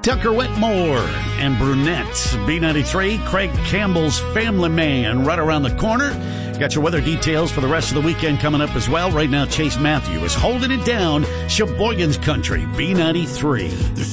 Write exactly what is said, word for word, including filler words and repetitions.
Tucker Whitmore and Brunette. B ninety-three, Craig Campbell's Family Man right around the corner. Got your weather details for the rest of the weekend coming up as well. Right now, Chase Matthew is holding it down. Sheboygan's Country, B ninety-three.